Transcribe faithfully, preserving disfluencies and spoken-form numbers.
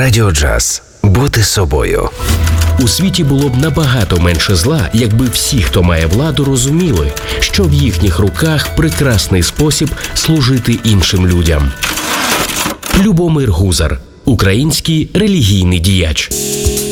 Радіо Джаз. Бути собою. У світі було б набагато менше зла, якби всі, хто має владу, розуміли, що в їхніх руках прекрасний спосіб служити іншим людям. Любомир Гузар – український релігійний діяч.